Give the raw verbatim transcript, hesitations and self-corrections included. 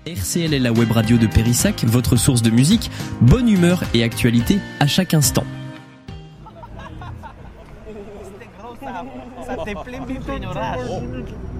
R C L est la web radio de Périssac, votre source de musique, bonne humeur et actualité à chaque instant. Ça te plaît,